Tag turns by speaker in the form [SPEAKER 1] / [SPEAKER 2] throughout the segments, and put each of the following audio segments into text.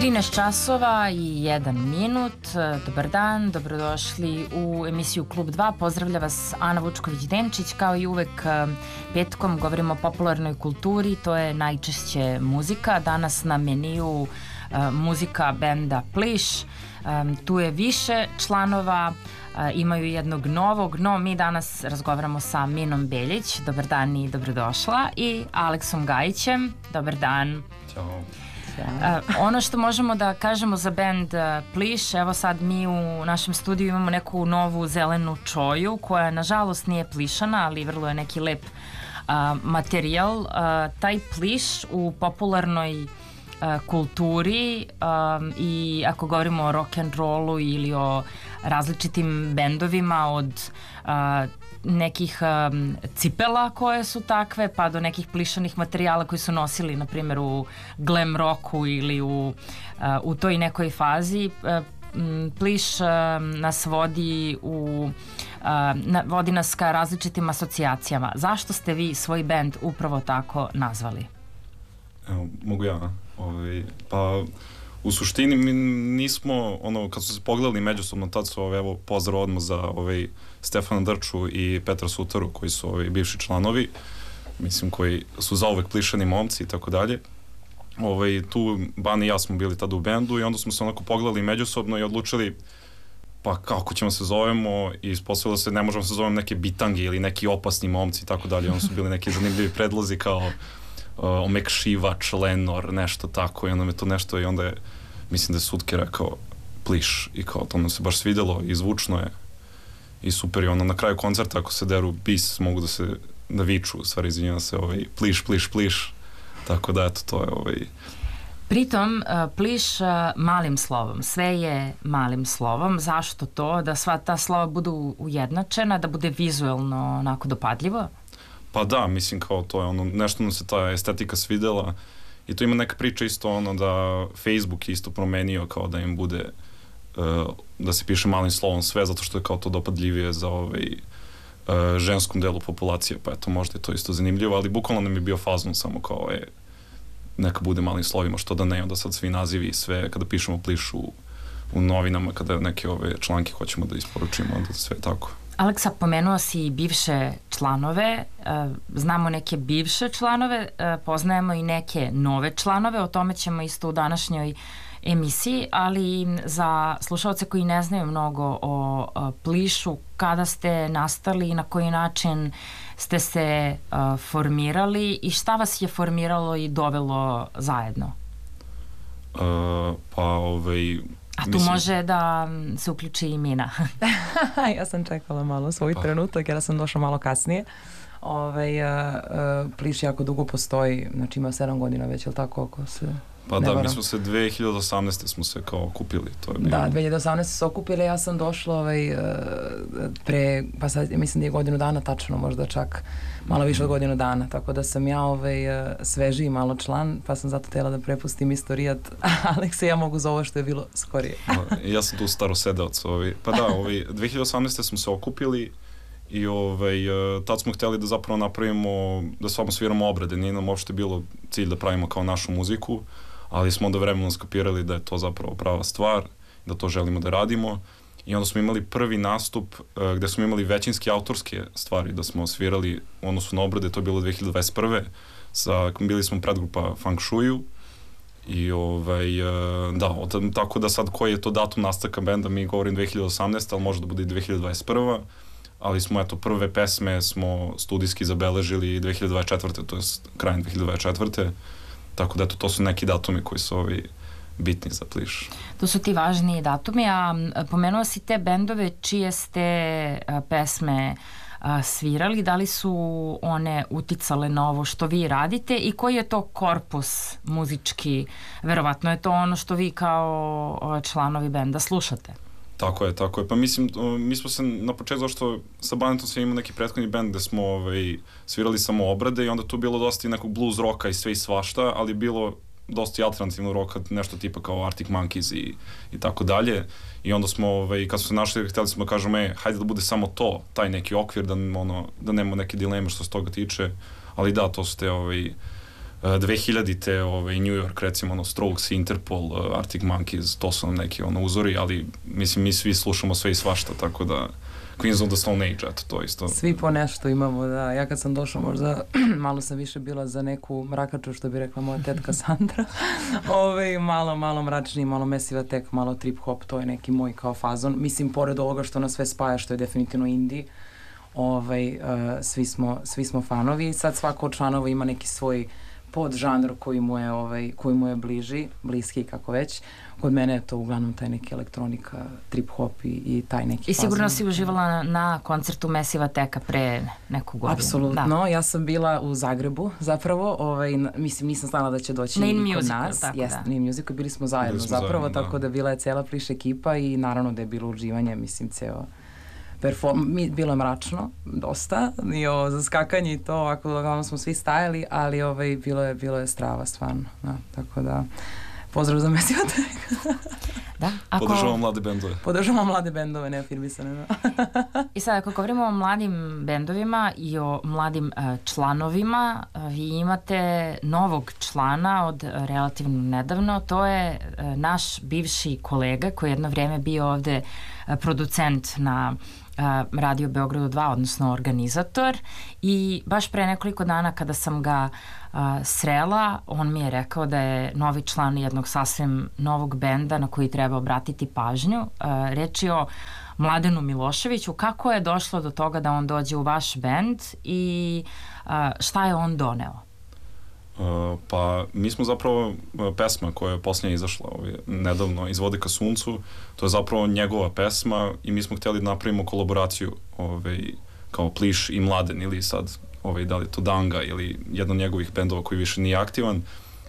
[SPEAKER 1] 13 časova i 1 minut. Dobar dan, dobrodošli u emisiju Klub 2. Pozdravlja vas Ana Vučković-Demčić. Kao i uvek petkom govorimo o popularnoj kulturi, to je najčešće muzika. Danas na meniju muzika benda Pliš. Tu je više članova, imaju jednog novog, no mi danas razgovaramo sa Minom Beljić. Dobar dan i dobrodošla. I Aleksom Gajićem. Dobar dan.
[SPEAKER 2] Ćao.
[SPEAKER 1] Ono što možemo da kažemo za band Pliš, evo sad mi u našem studiju imamo neku novu zelenu čoju koja nažalost nije plišana, ali vrlo je neki lep materijal. Taj pliš u popularnoj kulturi i ako govorimo o rock and rollu ili o različitim bendovima od nekih cipela koje su takve pa do nekih plišanih materijala koji su nosili na primjer u glam rocku ili u toj nekoj fazi. Pliš nas vodi vodi nas ka različitim asocijacijama. Zašto ste vi svoj bend upravo tako nazvali?
[SPEAKER 2] Evo, mogu ja. Pa u suštini mi nismo, kad su se pogledali međusobno, tad su, evo, pozdrav odmah za Stefana Drču i Petra Sutaru, koji su bivši članovi, mislim, koji su zauvek plišani momci i tako dalje. Tu Bani i ja smo bili tada u bendu i onda smo se onako pogledali međusobno i odlučili pa kako ćemo se zovemo i ispostavilo se ne možemo se zovemo neke bitange ili neki opasni momci i tako dalje. Onda su bili neki zanimljivi predlozi kao omekšivač, lenor, nešto tako i onda me to nešto i onda je, mislim da je Sutke rekao Pliš i kao to nam se baš svidelo i zvučno je i super i onda na kraju koncerta ako se deru bis mogu da viču, u stvari izvinjam se Pliš, Pliš, Pliš, tako da eto to je
[SPEAKER 1] Pritom, Pliš malim slovom, sve je malim slovom. Zašto to? Da sva ta slova budu ujednačena, da bude vizuelno onako dopadljivo?
[SPEAKER 2] Pa da, mislim kao to je nešto nam se ta estetika svidela i tu ima neka priča isto da Facebook je isto promenio kao da im bude da se piše malim slovom sve zato što je kao to dopadljivije za ženskom delu populacije, pa eto možda je to isto zanimljivo, ali bukvalno nam je bio fazon samo kao neka bude malim slovima, što da ne, onda sad svi nazivi i sve kada pišemo Pliš u novinama, kada neke članke hoćemo da isporučimo, onda sve tako.
[SPEAKER 1] Aleksa, pomenuo si bivše članove, znamo neke bivše članove, poznajemo i neke nove članove, o tome ćemo isto u današnjoj emisiji, ali za slušalce koji ne znaju mnogo o Plišu, kada ste nastali i na koji način ste se formirali i šta vas je formiralo i dovelo zajedno? A tu može da se uključi i Mina.
[SPEAKER 3] Ja sam čekala malo svoj trenutak jer sam došla malo kasnije. Pliš jako dugo postoji, znači ima 7 godina već, ili tako ako se...
[SPEAKER 2] Pa da, mi smo se 2018. smo se kao okupili. To je bilo.
[SPEAKER 3] Da, 2018. se okupili, ja sam došla pre, pa sad mislim da je godinu dana tačno, možda čak malo više od godinu dana, tako da sam ja svežiji malo član, pa sam zato htjela da prepustim istorijat Aleksa, ja mogu za ovo što je bilo skorije.
[SPEAKER 2] Ja sam tu starosedeoc. Pa da, 2018. smo se okupili i tad smo htjeli da zapravo napravimo, da samo sviramo obrade, nije nam uopšte bilo cilj da pravimo kao našu muziku, ali smo onda vremenom skapirali da je to zapravo prava stvar, da to želimo da radimo i onda smo imali prvi nastup gde smo imali većinski autorske stvari da smo svirali u odnosu na obrade, to je bilo 2021. Bili smo predgrupa Feng Shuiu i da, tako da sad koji je to datum nastanka benda, mi govorim 2018, ali može da bude i 2021. Ali smo, eto, prve pesme smo studijski zabeležili 2024. To je krajem 2024. Tako da, eto, to su neki datumi koji su bitni za Pliš.
[SPEAKER 1] To su ti važniji datumi, a pomenuo si te bendove čije ste pesme svirali, da li su one uticale na ovo što vi radite i koji je to korpus muzički? Verovatno je to ono što vi kao članovi benda slušate.
[SPEAKER 2] Tako je. Pa mislim, mi smo se na početku, zašto sa Banetom sve imamo neki prethodni band gde smo svirali samo obrade i onda tu bilo dosta i nekog blues roka i sve i svašta, ali bilo dosta i alternativnog roka, nešto tipa kao Arctic Monkeys i tako dalje. I onda smo, kad smo se našli, htjeli smo da kažemo, hajde da bude samo to, taj neki okvir, da nemamo neke dileme što se toga tiče, ali da, to su te 2000-te New York, recimo Strokes, Interpol, Arctic Monkeys, to su nam neki uzori, ali mislim mi svi slušamo sve i svašta, tako da Queens of the Stone Age, eto, to isto.
[SPEAKER 3] Svi po nešto imamo, da. Ja kad sam došla možda, malo sam više bila za neku mrakaču, što bi rekla moja tetka Sandra. Malo mračniji, malo Massive Attack, malo trip hop, to je neki moj kao fazon. Mislim, pored ovoga što nas sve spaja, što je definitivno indie, svi smo fanovi. Sad svako od članova ima neki svoj podžanr koji mu je bliski, kako već. Kod mene je to uglavnom taj neki elektronika, trip hop i taj neki fazon.
[SPEAKER 1] I sigurno si uživala na koncertu Massive Attacka pre neku godinu.
[SPEAKER 3] Apsolutno, da. Ja sam bila u Zagrebu zapravo, mislim nisam znala da će doći i kod nas. Jeste, na In Musicu, bili smo zajedno zapravo, tako da bila je cela Pliš ekipa i naravno da je bilo uživanje, mislim ceo bilo je mračno, dosta, i za skakanje i to, ovako uglavnom smo svi stajali, ali bilo je strava stvarno, da, tako da pozdrav za Massive Attack.
[SPEAKER 1] Da,
[SPEAKER 2] Podržavamo mlade bendove,
[SPEAKER 3] neafirmisane. Da.
[SPEAKER 1] I sad, ako govorimo o mladim bendovima i o mladim članovima, vi imate novog člana od relativno nedavno, to je naš bivši kolega koji je jedno vreme bio ovde producent na Radio Beogradu 2, odnosno organizator, i baš pre nekoliko dana kada sam ga srela, on mi je rekao da je novi član jednog sasvim novog benda na koji treba obratiti pažnju. Reč je o Mladenu Miloševiću. Kako je došlo do toga da on dođe u vaš bend i šta je on doneo?
[SPEAKER 2] Pa mi smo zapravo pesma koja je posljednja izašla nedavno iz Vode ka suncu, to je zapravo njegova pesma i mi smo htjeli da napravimo kolaboraciju kao Pliš i Mladen, ili sad da li je to Danga ili jedan od njegovih bendova koji više nije aktivan,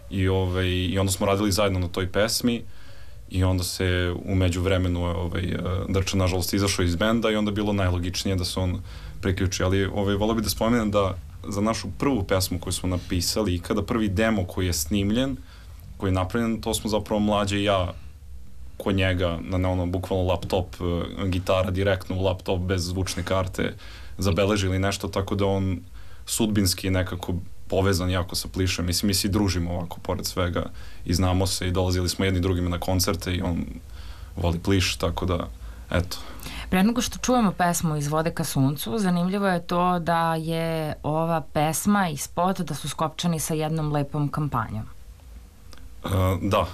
[SPEAKER 2] i onda smo radili zajedno na toj pesmi i onda se u međuvremenu Drča nažalost izašao iz benda i onda je bilo najlogičnije da se on priključi, ali volio bih da spomenem da za našu prvu pesmu koju smo napisali i kada prvi demo koji je snimljen, koji je napravljen, to smo zapravo Mlađe i ja kod njega na bukvalno laptop, gitara direktno u laptop bez zvučne karte zabeležili nešto, tako da on sudbinski nekako povezan jako sa Plišem. Mislim, mi se družimo ovako pored svega i znamo se i dolazili smo jedni drugima na koncerte i on voli Pliš, tako da eto.
[SPEAKER 1] Pre nego što čujemo pesmu Iz vode ka suncu, zanimljivo je to da je ova pesma i spot da su skopčani sa jednom lepom kampanjom.
[SPEAKER 2] Da,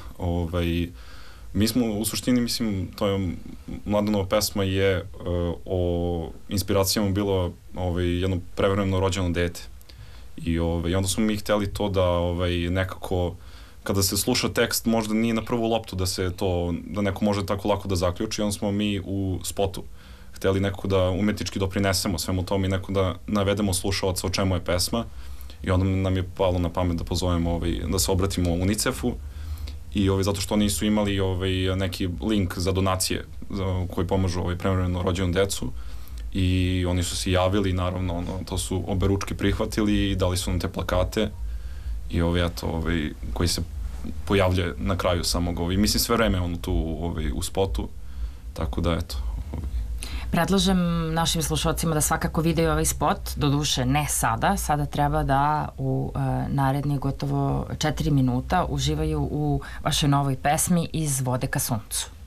[SPEAKER 2] mi smo u suštini, mislim, to je Mladenova pesma je o inspiracijama bilo jedno prevremeno rođeno dete. I onda smo mi hteli to da nekako, kada se sluša tekst, možda nije na prvu loptu da neko može tako lako da zaključi, onda smo mi u spotu hteli nekako da umetnički doprinesemo svemu tome i nekako da navedemo slušalca o čemu je pesma, i onda nam je palo na pamet da pozovemo, da se obratimo UNICEF-u, i zato što oni su imali neki link za donacije koji pomažu prevremeno rođenu decu, i oni su se javili, naravno, to su oberučki prihvatili i dali su nam te plakate i koji se pojavlja na kraju samog mislim sve vreme tu u spotu, tako da eto.
[SPEAKER 1] Predlažem našim slušalcima da svakako vide ovaj spot, doduše ne sada treba da u narednih gotovo 4 minuta uživaju u vašoj novoj pesmi Iz vode ka suncu.